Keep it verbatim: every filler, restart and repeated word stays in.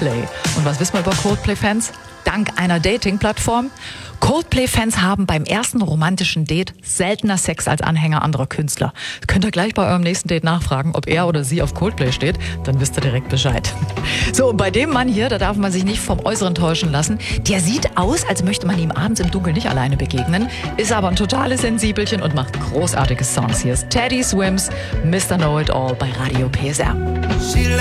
Coldplay. Und was wissen wir über Coldplay-Fans? Dank einer Dating-Plattform. Coldplay-Fans haben beim ersten romantischen Date seltener Sex als Anhänger anderer Künstler. Könnt ihr gleich bei eurem nächsten Date nachfragen, ob er oder sie auf Coldplay steht, dann wisst ihr direkt Bescheid. So, und bei dem Mann hier, da darf man sich nicht vom Äußeren täuschen lassen. Der sieht aus, als möchte man ihm abends im Dunkeln nicht alleine begegnen, ist aber ein totales Sensibelchen und macht großartige Songs. Hier ist Teddy Swims, Mister Know It All bei Radio P S R.